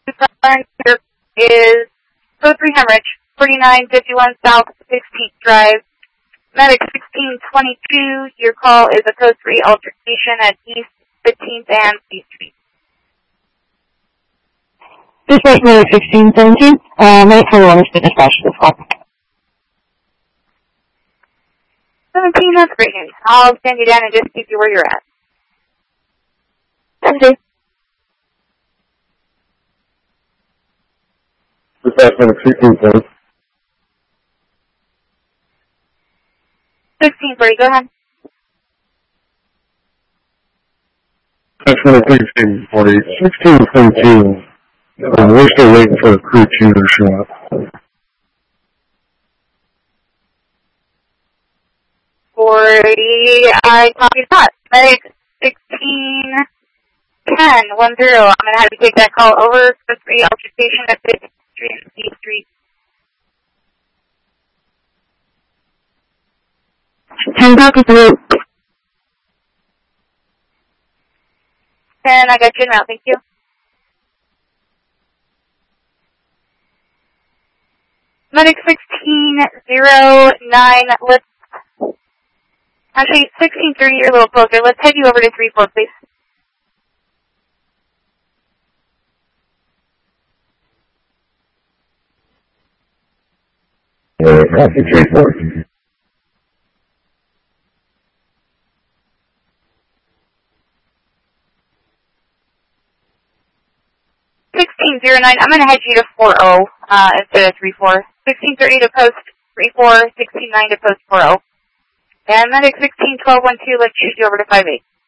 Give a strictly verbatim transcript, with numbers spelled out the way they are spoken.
Front is code three hemorrhage, forty-nine fifty-one South sixteenth Drive. Medic sixteen twenty-two, your call is a code three altercation at East fifteenth and C Street. Dispatch Medic sixteen seventeen, uh, Medic for orders to dispatch this call. seventeen, that's great news. I'll send you down and just keep you where you're at. Okay. Dispatch Medic sixteen seventeen. sixteen forty, go ahead. Dispatch Medic sixteen forty. sixteen seventeen. Um, we're still waiting for the crew chief to show up. forty, I copy that. Medic sixteen ten, one zero. I'm going to have you take that call over for three altercation at fifteenth Street and C Street. ten copy through. ten, I got you now, thank you. Medic sixteen zero nine, let's, actually sixteen thirty, you're a little closer. Let's head you over to three four, please. Uh, copy three four. sixteen zero nine, I'm going to head you to four oh uh, instead of three four. sixteen thirty to post three four, sixteen nine to post four oh. And Medic sixteen twelve one two, let's shoot you over to five eight.